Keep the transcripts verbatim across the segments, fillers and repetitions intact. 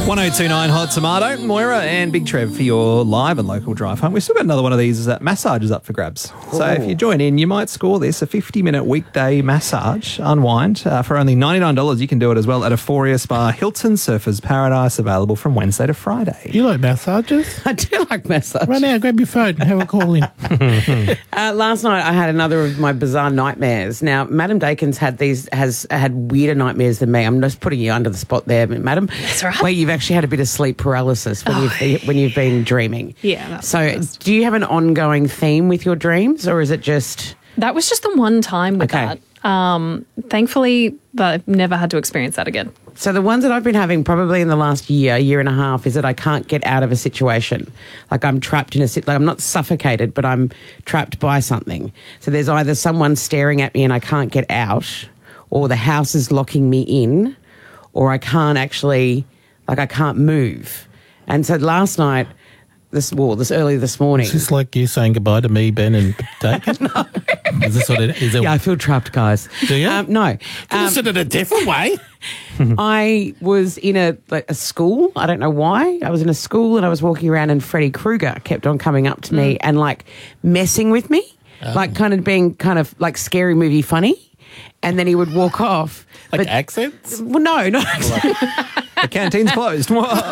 one oh two nine Hot Tomato, Moira and Big Trev for your live and local drive home. We've still got another one of these uh, massages up for grabs. So Ooh. if you join in, you might score this, a fifty-minute weekday massage, unwind. Uh, for only ninety-nine dollars, you can do it as well at Euphoria Spa, Hilton Surfers Paradise, available from Wednesday to Friday. You like massages? I do like massage. Right now, grab your phone and have a call in. uh, last night I had another of my bizarre nightmares. Now, Madam Dakin's had these has had weirder nightmares than me. I'm just putting you under the spot there, Madam. That's right. Where you've actually had a bit of sleep paralysis when Oh. you've when you've been dreaming. Yeah. That's So, that's- do you have an ongoing theme with your dreams, or is it just that was just the one time with Okay. that. Um, thankfully, I've never had to experience that again. So the ones that I've been having probably in the last year, year and a half, is that I can't get out of a situation. Like I'm trapped in a sit. Like I'm not suffocated, but I'm trapped by something. So there's either someone staring at me and I can't get out, or the house is locking me in, or I can't actually, like I can't move. And so last night, this well, this early this morning. Is this like you saying goodbye to me, Ben, and Dakin? No. Is this what it is? It, Yeah, I feel trapped, guys. Do you? Um, no. Um, Listen in a different way. I was in a like a school. I don't know why. I was in a school and I was walking around and Freddy Krueger kept on coming up to me and like messing with me, like kind of being kind of like scary movie funny. And then he would walk off. Like But- accents? Well, no, no. The canteen's closed.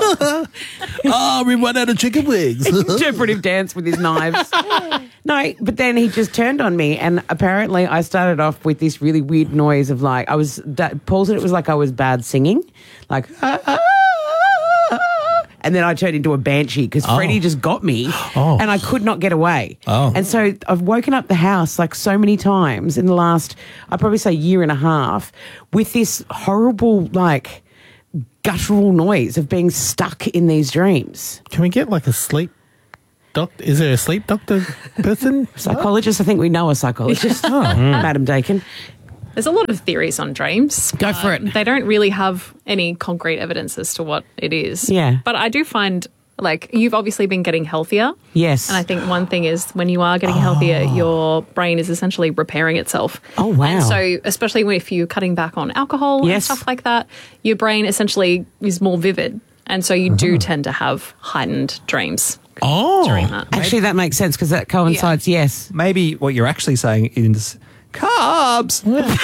Oh, we run out of chicken wings. Interpretive dance with his knives. No, but then he just turned on me, and apparently I started off with this really weird noise of like I was. That, Paul said it was like I was bad singing, like. Ah, ah, ah, and then I turned into a banshee because Oh. Freddie just got me, Oh. and I could not get away. Oh. And so I've woken up the house like so many times in the last, I'd probably say year and a half, with this horrible like guttural noise of being stuck in these dreams. Can we get like a sleep doctor? Is there a sleep doctor person? Psychologist, I think we know a psychologist. Oh. Madam Dakin. There's a lot of theories on dreams. Go for it. They don't really have any concrete evidence as to what it is. Yeah. But I do find, like, you've obviously been getting healthier. Yes. And I think one thing is when you are getting healthier, your brain is essentially repairing itself. Oh, wow. And so, especially if you're cutting back on alcohol Yes. and stuff like that, your brain essentially is more vivid. And so you do tend to have heightened dreams Oh. during that. Actually, that makes sense because that coincides, yes. Maybe what you're actually saying is carbs.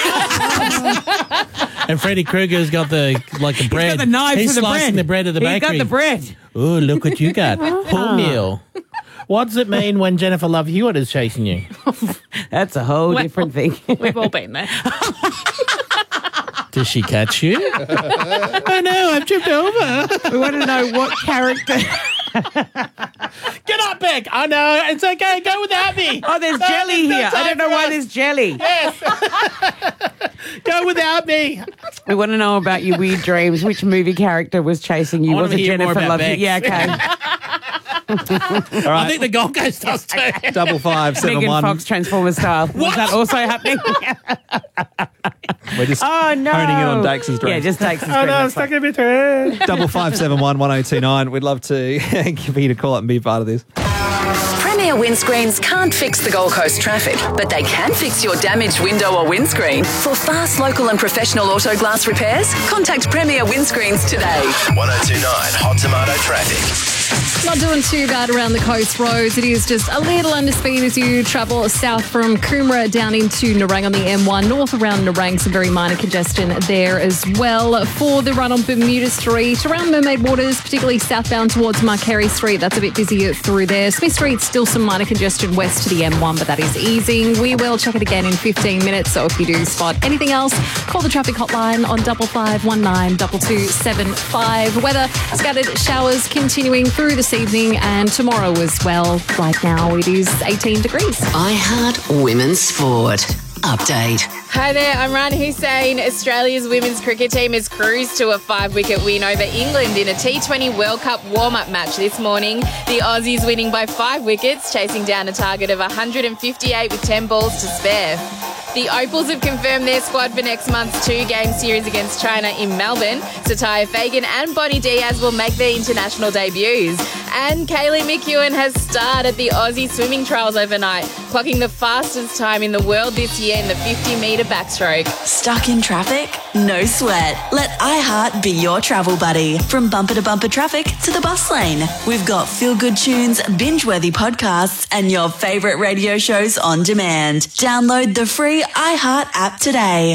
And Freddy Krueger's got the like the bread. He's got the knife He's for the slicing bread. the bread of the He's bakery. got the bread. Oh, look what you got. Full meal. What does it mean when Jennifer Love Hewitt is chasing you? That's a whole Well, different thing. We've all been there. Does she catch you? Oh no, I've tripped over. We want to know what character. Get up, Beck. Oh no, it's okay. Go without me. Oh, there's No, jelly there's no here. I don't know time why for there's jelly. Go without me. We want to know about your weird dreams. Which movie character was chasing you? I wanna Was it hear more Jennifer about Love? Bex. Yeah, okay. I think the Gold Coast does too. Double five seven Megan one. Fox Transformer style. Was that also happening? We're just Oh no! honing in on Dax's dreams. Yeah, just Dax's Oh no, I'm dreams. stuck in a bit. Hey, Double five seven one one zero two nine. We'd love to give you to call up and be part of this. Premier Windscreens can't fix the Gold Coast traffic, but they can fix your damaged window or windscreen. For fast, local and professional auto glass repairs, contact Premier Windscreens today. one oh two nine Hot Tomato Traffic. Not doing too bad around the coast roads. It is just a little under speed as you travel south from Coomera down into Nerang on the M one. North around Nerang, some very minor congestion there as well. For the run on Bermuda Street, around Mermaid Waters, particularly southbound towards Marcarry Street, that's a bit busier through there. Smith Street, still some minor congestion west to the M one, but that is easing. We will check it again in fifteen minutes, so if you do spot anything else, call the traffic hotline on double five one nine double two seven five. Weather, scattered showers continuing through this evening and tomorrow as well. Right now it is eighteen degrees. iHeart Women's Sport. Update. Hi there, I'm Ryan Hussein. Australia's women's cricket team has cruised to a five-wicket win over England in a T twenty World Cup warm-up match this morning. The Aussies winning by five wickets, chasing down a target of one hundred fifty-eight with ten balls to spare. The Opals have confirmed their squad for next month's two-game series against China in Melbourne. Satya Fagan and Bonnie Diaz will make their international debuts. And Kaylee McEwen has starred at the Aussie Swimming Trials overnight, clocking the fastest time in the world this year in the fifty metre backstroke. Stuck in traffic? No sweat. Let iHeart be your travel buddy. From bumper to bumper traffic to the bus lane. We've got feel-good tunes, binge-worthy podcasts, and your favourite radio shows on demand. Download the free iHeart app today.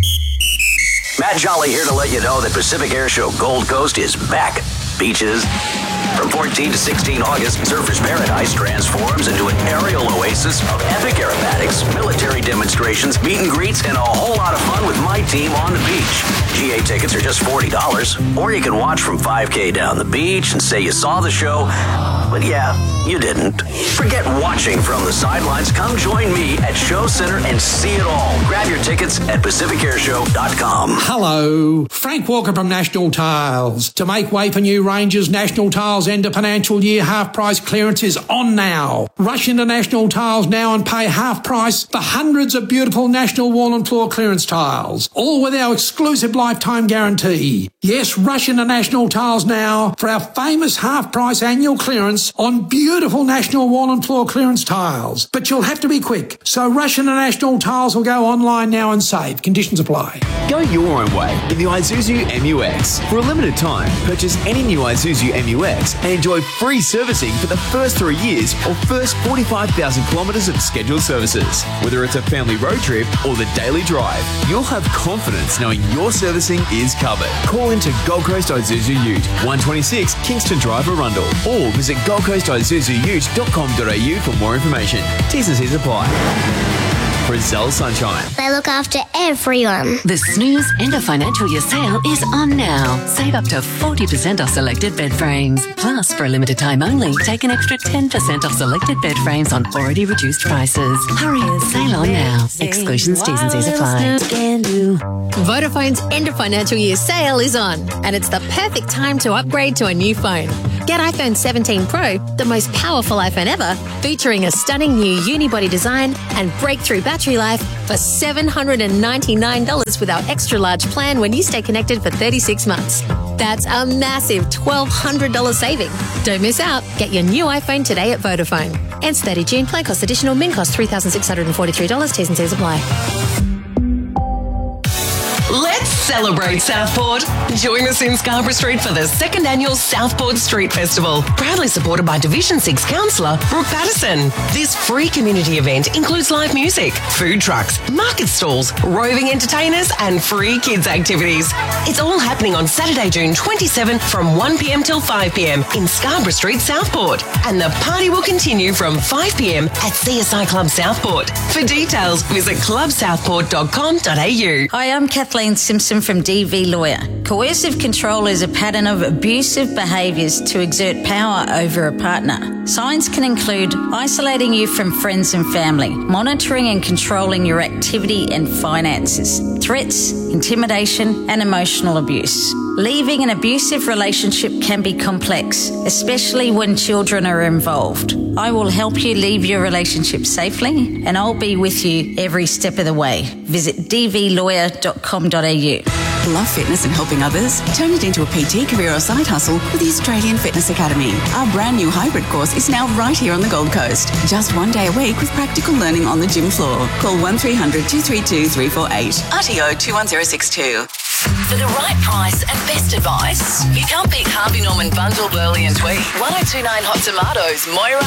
Matt Jolly here to let you know that Pacific Air Show Gold Coast is back. Beaches. From fourteenth to sixteenth August, Surfers Paradise transforms into an aerial oasis of epic aerobatics, military demonstrations, meet and greets, and a whole lot of fun with my team on the beach. G A tickets are just forty dollars, or you can watch from five K down the beach and say you saw the show, but yeah, you didn't. Forget watching from the sidelines. Come join me at Show Center and see it all. Grab your tickets at pacific air show dot com. Hello, Frank Walker from National Tiles. To make way for new ranges, National Tiles end of financial year half price clearance is on now. Rush into National Tiles now and pay half price for hundreds of beautiful National wall and floor clearance tiles, all with our exclusive lifetime guarantee. Yes, rush into National Tiles now for our famous half price annual clearance on beautiful National wall and floor clearance tiles. But you'll have to be quick, so rush into National Tiles or go online now and save. Conditions apply. Go your own way in the Isuzu M U X. For a limited time, purchase any new Isuzu M U X and enjoy free servicing for the first three years or first forty-five thousand kilometres of scheduled services. Whether it's a family road trip or the daily drive, you'll have confidence knowing your servicing is covered. Call into Gold Coast Isuzu Ute, one twenty-six Kingston Drive, Arundel, or visit gold coast isuzu ute dot com dot a u for more information. T's and C's apply. Brazil Sunshine. They look after everyone. The Snooze End of Financial Year sale is on now. Save up to forty percent off selected bed frames. Plus, for a limited time only, take an extra ten percent off selected bed frames on already reduced prices. Hurry, sale on now. Exclusions, T's and C's apply. Vodafone's End of Financial Year sale is on, and it's the perfect time to upgrade to a new phone. Get iPhone seventeen Pro, the most powerful iPhone ever, featuring a stunning new unibody design and breakthrough battery life for seven hundred ninety-nine dollars with our extra large plan when you stay connected for thirty-six months. That's a massive twelve hundred dollars saving. Don't miss out. Get your new iPhone today at Vodafone. Ends thirtieth June. Plan cost additional. Min cost three thousand six hundred forty-three dollars. T's and C's apply. Let's celebrate Southport. Join us in Scarborough Street for the second annual Southport Street Festival, proudly supported by Division six Councillor Brooke Patterson. This free community event includes live music, food trucks, market stalls, roving entertainers and free kids activities. It's all happening on Saturday, June twenty-seventh from one p m till five p m in Scarborough Street, Southport. And the party will continue from five p m at C S I Club Southport. For details, visit club southport dot com dot a u. Hi, I'm Kathleen Simpson from D V Lawyer. Coercive control is a pattern of abusive behaviours to exert power over a partner. Signs can include isolating you from friends and family, monitoring and controlling your activity and finances, threats, intimidation and emotional abuse. Leaving an abusive relationship can be complex, especially when children are involved. I will help you leave your relationship safely, and I'll be with you every step of the way. Visit d v lawyer dot com dot a u. Love fitness and helping others? Turn it into a P T career or side hustle with the Australian Fitness Academy. Our brand new hybrid course is now right here on the Gold Coast. Just one day a week with practical learning on the gym floor. Call one three hundred two three two three four eight. R T O two one zero six two. For the right price and best advice, you can't beat Harvey Norman Bundle, Burley and Tweed. one oh two nine Hot Tomatoes, Moira